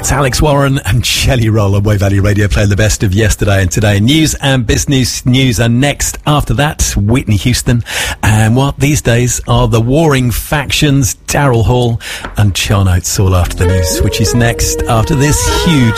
That's Alex Warren and Shelley Roll on Way Value Radio, playing the best of yesterday and today. News and business news are next. After that, Whitney Houston. And what these days are the warring factions, Daryl Hall and John Oates, all after the news, which is next after this huge